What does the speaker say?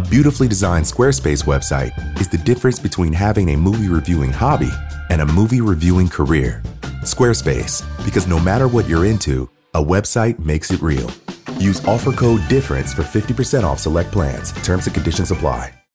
beautifully designed Squarespace website is the difference between having a movie reviewing hobby and a movie reviewing career. Squarespace, because no matter what you're into, a website makes it real. Use offer code DIFFERENCE for 50% off select plans. Terms and conditions apply.